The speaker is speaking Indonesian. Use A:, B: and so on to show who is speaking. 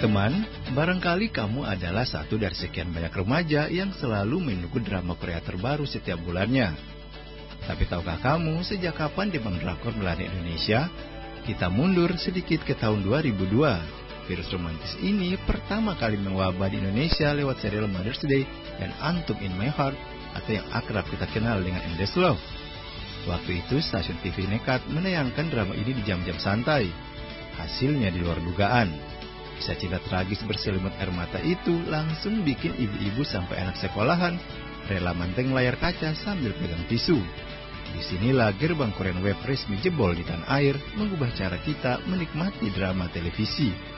A: Teman, barangkali kamu adalah satu dari sekian banyak remaja yang selalu menunggu drama Korea terbaru setiap bulannya. Tapi tahukah kamu sejak kapan Demam Drakor melanda Indonesia? Kita mundur sedikit ke tahun 2002. Virus romantis ini pertama kali mewabah di Indonesia lewat serial Mother's Day dan Antum in My Heart atau yang akrab kita kenal dengan Endless Love. Waktu itu stasiun TV nekat menayangkan drama ini di jam-jam santai. Hasilnya di luar dugaan. Kisah cinta tragis berselimut air mata itu langsung bikin ibu-ibu sampai anak sekolahan rela manteng layar kaca sambil pegang tisu. Disinilah gerbang Korean Web resmi jebol di tanah air, mengubah cara kita menikmati drama televisi.